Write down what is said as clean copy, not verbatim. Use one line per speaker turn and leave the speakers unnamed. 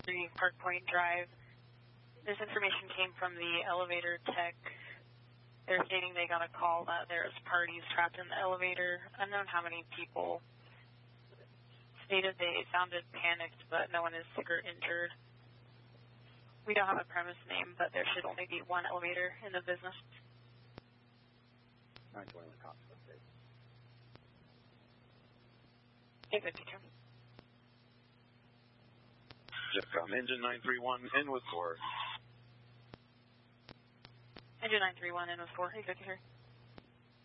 Park Point Drive. This information came from the elevator tech. They're stating they got a call that there's parties trapped in the elevator. Unknown how many people. Stated they sounded panicked, but no one is sick or injured. We don't have a premise name, but there should only be one elevator in the business.
921 cops, okay.
852.
Jetcom, engine 931, in with 4.
Engine 931, in with 4, 853.